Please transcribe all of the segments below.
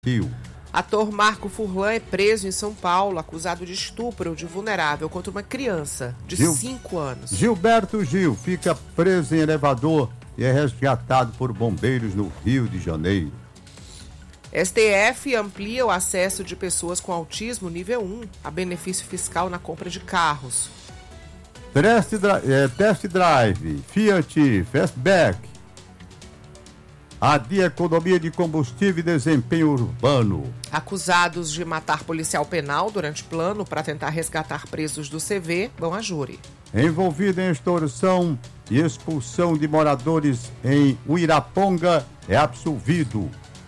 Rio. Ator Marco Furlan é preso em São Paulo, acusado de estupro de vulnerável contra uma criança de 5 anos. Gilberto Gil fica preso em elevador e é resgatado por bombeiros no Rio de Janeiro. STF amplia o acesso de pessoas com autismo nível 1 a benefício fiscal na compra de carros. Test Drive, Fiat Fastback, adia economia de combustível e desempenho urbano. Acusados de matar policial penal durante plano para tentar resgatar presos do CV vão a júri. Envolvido em extorsão e expulsão de moradores em Uiraponga é absolvido.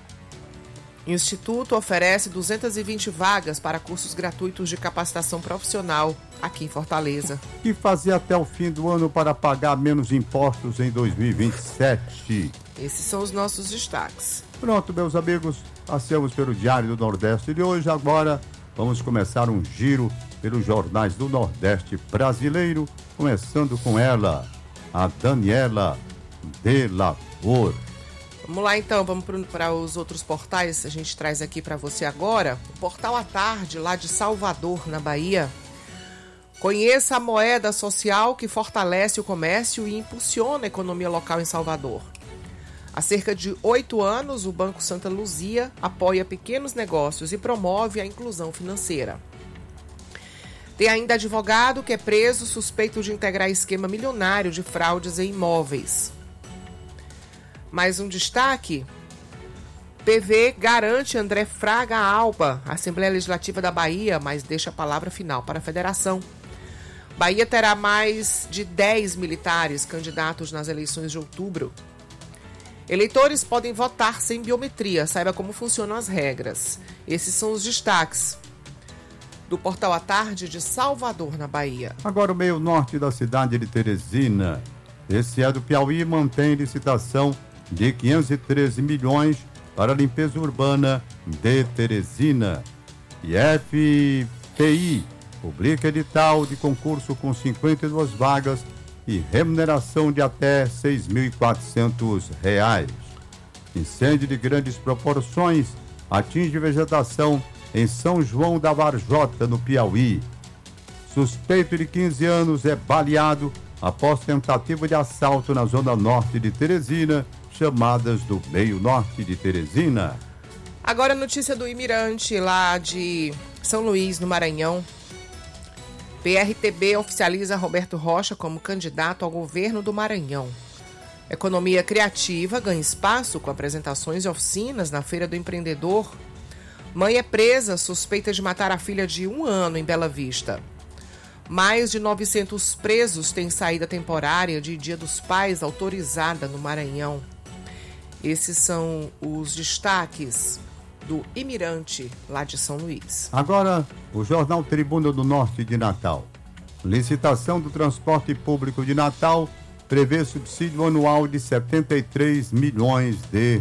Instituto oferece 220 vagas para cursos gratuitos de capacitação profissional aqui em Fortaleza. E fazer até o fim do ano para pagar menos impostos em 2027. Esses são os nossos destaques. Pronto, meus amigos, passamos pelo Diário do Nordeste de hoje. Agora vamos começar um giro pelos jornais do Nordeste brasileiro, começando com ela, a Daniela Delabor. Vamos lá então, vamos para os outros portais. A gente traz aqui para você agora o Portal à Tarde, lá de Salvador, na Bahia. Conheça a moeda social que fortalece o comércio e impulsiona a economia local em Salvador. Há cerca de 8 anos, o Banco Santa Luzia apoia pequenos negócios e promove a inclusão financeira. Tem ainda advogado que é preso suspeito de integrar esquema milionário de fraudes em imóveis. Mais um destaque: PV garante André Fraga Alba, Assembleia Legislativa da Bahia, mas deixa a palavra final para a federação. Bahia terá mais de 10 militares candidatos nas eleições de outubro. Eleitores podem votar sem biometria, saiba como funcionam as regras. Esses são os destaques do Portal à Tarde de Salvador, na Bahia. Agora o meio norte da cidade de Teresina. Esse é do Piauí, mantém licitação de 513 milhões para a limpeza urbana de Teresina. E FPI publica edital de concurso com 52 vagas e remuneração de até R$ 6.400. Incêndio de grandes proporções atinge vegetação em São João da Varjota, no Piauí. Suspeito de 15 anos é baleado após tentativa de assalto na zona norte de Teresina, chamadas do meio norte de Teresina. Agora notícia do Imirante, lá de São Luís, no Maranhão. PRTB oficializa Roberto Rocha como candidato ao governo do Maranhão. Economia criativa ganha espaço com apresentações e oficinas na Feira do Empreendedor. Mãe é presa, suspeita de matar a filha de 1 ano em Bela Vista. Mais de 900 presos têm saída temporária de Dia dos Pais autorizada no Maranhão. Esses são os destaques do Imirante, lá de São Luís. Agora, o Jornal Tribuna do Norte de Natal. Licitação do transporte público de Natal prevê subsídio anual de R$ 73 milhões.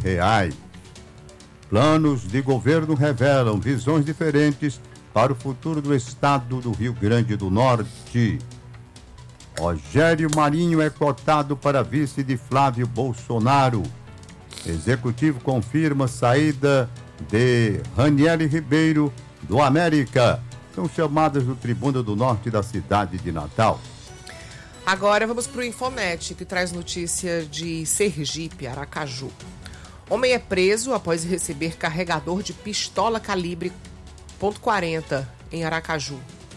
Planos de governo revelam visões diferentes para o futuro do estado do Rio Grande do Norte. Rogério Marinho é cotado para vice de Flávio Bolsonaro. Executivo confirma saída de Raniele Ribeiro do América. São chamadas do Tribuna do Norte da cidade de Natal. Agora vamos para o Infonet, que traz notícia de Sergipe, Aracaju. Homem é preso após receber carregador de pistola calibre .40 em Aracaju.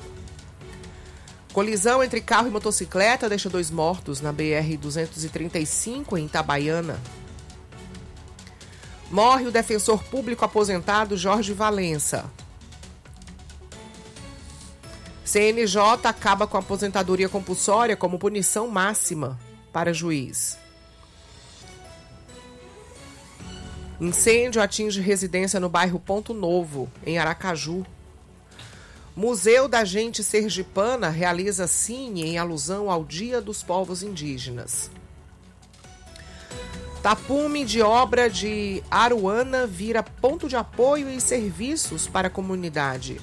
Colisão entre carro e motocicleta deixa 2 mortos na BR-235 em Itabaiana. Morre o defensor público aposentado Jorge Valença. CNJ acaba com a aposentadoria compulsória como punição máxima para juiz. Incêndio atinge residência no bairro Ponto Novo, em Aracaju. Museu da Gente Sergipana realiza cine em alusão ao Dia dos Povos Indígenas. Tapume de obra de Aruana vira ponto de apoio e serviços para a comunidade.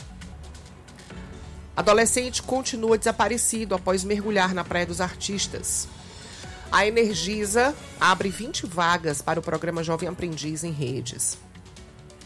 Adolescente continua desaparecido após mergulhar na Praia dos Artistas. A Energisa abre 20 vagas para o programa Jovem Aprendiz em Redes.